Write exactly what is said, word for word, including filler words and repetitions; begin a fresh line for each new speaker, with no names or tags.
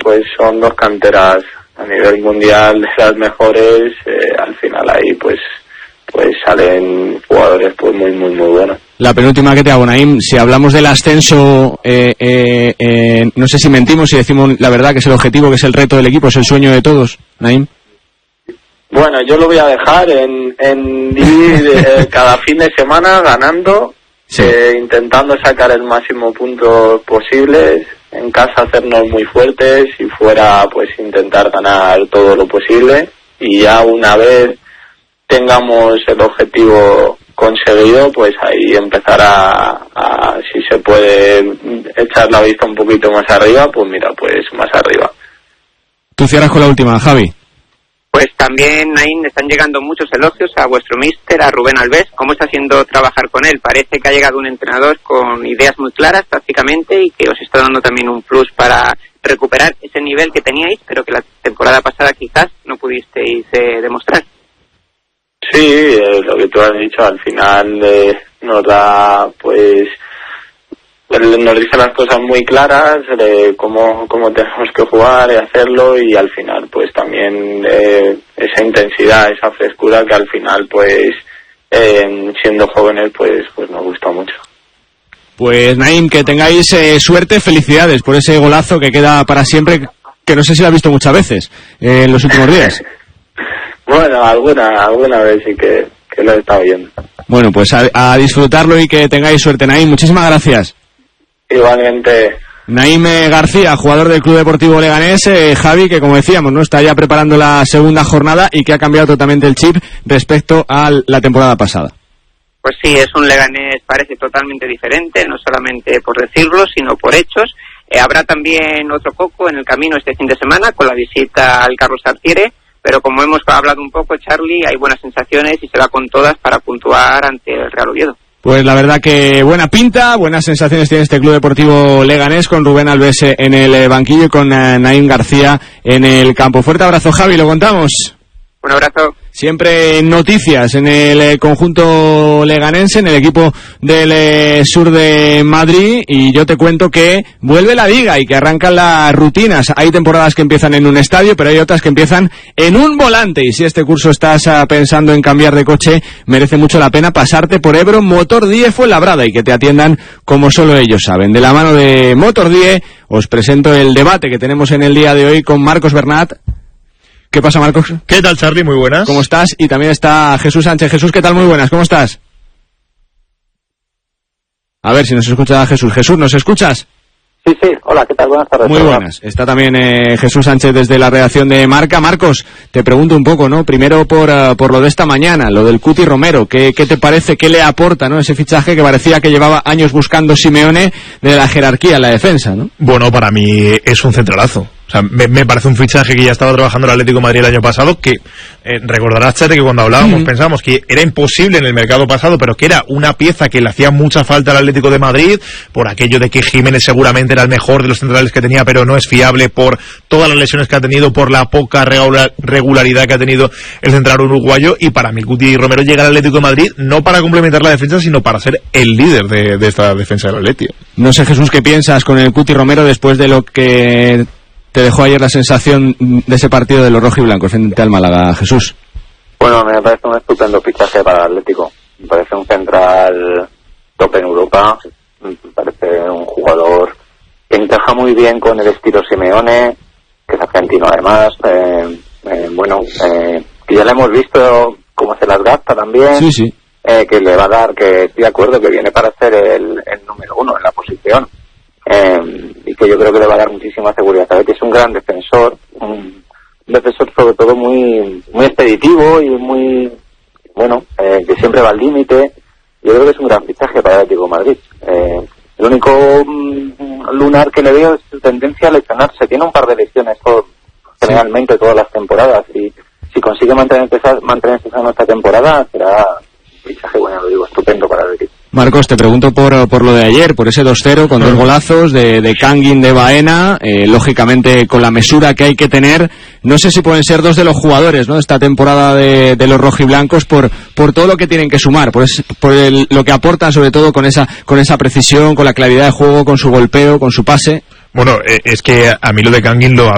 pues son dos canteras a nivel mundial de las mejores. Eh, al final ahí pues pues salen jugadores pues muy muy muy buenos.
La penúltima que te hago, Naim, si hablamos del ascenso, eh, eh, eh, no sé si mentimos si decimos la verdad, que es el objetivo, que es el reto del equipo, es el sueño de todos, Naim.
Bueno, yo lo voy a dejar en, en ir eh, cada fin de semana ganando, sí. eh, intentando sacar el máximo puntos posibles, en casa hacernos muy fuertes y fuera pues intentar ganar todo lo posible, y ya una vez tengamos el objetivo conseguido, pues ahí empezar a, a, si se puede echar la vista un poquito más arriba, pues mira, pues más arriba.
Tú cierras con la última, Javi.
Pues también, Naim, están llegando muchos elogios a vuestro míster, a Rubén Albés. ¿Cómo está siendo trabajar con él? Parece que ha llegado un entrenador con ideas muy claras prácticamente y que os está dando también un plus para recuperar ese nivel que teníais, pero que la temporada pasada quizás no pudisteis eh, demostrar.
Sí, eh, lo que tú has dicho, al final eh, nos da, pues, nos dice las cosas muy claras de cómo, cómo tenemos que jugar y hacerlo, y al final, pues, también eh, esa intensidad, esa frescura que al final, pues, eh, siendo jóvenes, pues, pues nos gusta mucho.
Pues, Naim, que tengáis eh, suerte, felicidades por ese golazo que queda para siempre, que no sé si lo has visto muchas veces eh, en los últimos días.
Bueno, alguna alguna vez sí que, que lo he estado viendo.
Bueno, pues a, a disfrutarlo y que tengáis suerte, Naim. Muchísimas gracias.
Igualmente.
Naim García, jugador del Club Deportivo Leganés, eh, Javi, que como decíamos, no está ya preparando la segunda jornada y que ha cambiado totalmente el chip respecto a la temporada pasada.
Pues sí, es un Leganés, parece totalmente diferente, no solamente por decirlo, sino por hechos. Eh, habrá también otro coco en el camino este fin de semana con la visita al Carlos Tartiere. Pero como hemos hablado un poco, Charlie, hay buenas sensaciones y se va con todas para puntuar ante el Real Oviedo.
Pues la verdad que buena pinta, buenas sensaciones tiene este Club Deportivo Leganés, con Rubén Albés en el banquillo y con uh, Naim García en el campo. Fuerte abrazo, Javi, lo contamos.
Un abrazo.
Siempre noticias en el eh, conjunto leganense, en el equipo del eh, sur de Madrid, y yo te cuento que vuelve la liga y que arrancan las rutinas. Hay temporadas que empiezan en un estadio, pero hay otras que empiezan en un volante, y si este curso estás uh, pensando en cambiar de coche, merece mucho la pena pasarte por Ebro Motor diez Fuenlabrada y que te atiendan como solo ellos saben. De la mano de Motor diez os presento el debate que tenemos en el día de hoy con Marcos Bernat. ¿Qué pasa, Marcos?
¿Qué tal, Charlie? Muy buenas.
¿Cómo estás? Y también está Jesús Sánchez. Jesús, ¿qué tal? Muy buenas. ¿Cómo estás? A ver si nos escucha Jesús. Jesús, ¿nos escuchas?
Sí, sí. Hola, ¿qué tal? Buenas tardes.
Muy buenas. Está también eh, Jesús Sánchez desde la redacción de Marca. Marcos, te pregunto un poco, ¿no? Primero por, uh, por lo de esta mañana, lo del Cuti Romero. ¿Qué, qué te parece? ¿Qué le aporta, no? Ese fichaje que parecía que llevaba años buscando Simeone de la jerarquía en la defensa, ¿no?
Bueno, para mí es un centralazo. O sea, me, me parece un fichaje que ya estaba trabajando el Atlético de Madrid el año pasado, que eh, recordarás, Chate, que cuando hablábamos mm. pensamos que era imposible en el mercado pasado, pero que era una pieza que le hacía mucha falta al Atlético de Madrid, por aquello de que Jiménez seguramente era el mejor de los centrales que tenía, pero no es fiable por todas las lesiones que ha tenido, por la poca regular, regularidad que ha tenido el central uruguayo, y para mí Cuti Romero llega al Atlético de Madrid no para complementar la defensa, sino para ser el líder de, de esta defensa del Atlético.
No sé, Jesús, ¿qué piensas con el Cuti Romero después de lo que te dejó ayer la sensación de ese partido de los rojiblancos frente al Málaga, Jesús?
Bueno, me parece un estupendo fichaje para el Atlético. Me parece un central top en Europa. Me parece un jugador que encaja muy bien con el estilo Simeone, que es argentino además. Eh, eh, bueno, eh, que ya le hemos visto cómo se las gasta también.
Sí, sí.
Eh, que le va a dar, que estoy de acuerdo, que viene para ser el, el número uno en la posición. Eh, y que yo creo que le va a dar muchísima seguridad. Sabe que es un gran defensor, un defensor sobre todo muy muy expeditivo y muy, bueno, eh, que siempre va al límite. Yo creo que es un gran fichaje para el Atlético de Madrid. Eh, el único mm, lunar que le veo es su tendencia a lesionarse. Tiene un par de lesiones todo, generalmente todas las temporadas, y si consigue mantenerse mantenerse sano esta temporada, será un fichaje, bueno, lo digo, estupendo para el equipo.
Marcos, te pregunto por, por lo de ayer, por ese dos cero con dos golazos de, de Kangin, de Baena, eh, lógicamente con la mesura que hay que tener. No sé si pueden ser dos de los jugadores, ¿no?, de esta temporada de, de los rojiblancos, por, por todo lo que tienen que sumar, por, es, por el, lo que aportan sobre todo con esa, con esa precisión, con la claridad de juego, con su golpeo, con su pase.
Bueno, eh, es que a mí lo de Kangin lo,